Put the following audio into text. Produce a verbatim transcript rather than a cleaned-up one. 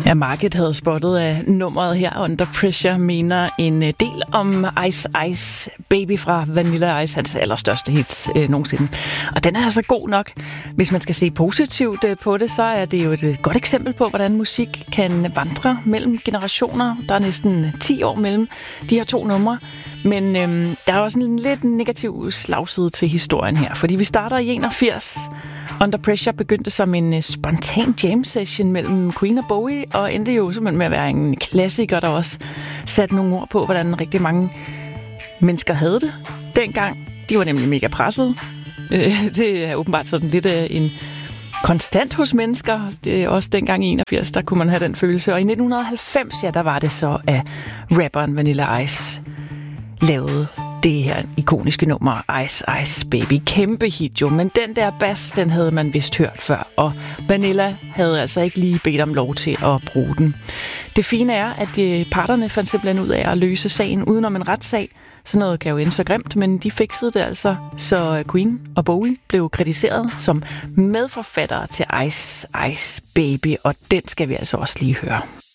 Ja, Market havde spottet af nummeret her, Under Pressure, mener en del om Ice Ice Baby fra Vanilla Ice, hans allerstørste hit øh, nogensinde. Og den er altså god nok. Hvis man skal se positivt øh, på det, så er det jo et godt eksempel på, hvordan musik kan vandre mellem generationer. Der er næsten ti år mellem de her to numre. Men øh, der er også en lidt negativ slagside til historien her, fordi vi starter i enogfirs. Under Pressure begyndte som en spontan jam session mellem Queen og Bowie, og endte jo simpelthen med at være en klassiker, der også satte nogle ord på, hvordan rigtig mange mennesker havde det dengang. De var nemlig mega presset. Det er åbenbart sådan lidt en konstant hos mennesker. Det er også dengang i enogfirs, der kunne man have den følelse. Og i nitten halvfems, ja, der var det så, at rapperen Vanilla Ice lavede det her ikoniske nummer, Ice Ice Baby. Kæmpe hit jo, men den der bass, den havde man vist hørt før, og Vanilla havde altså ikke lige bedt om lov til at bruge den. Det fine er, at parterne fandt simpelthen ud af at løse sagen udenom en retssag. Sådan noget kan jo ende så grimt, men de fikset det altså, så Queen og Bowie blev kritiseret som medforfattere til Ice Ice Baby, og den skal vi altså også lige høre.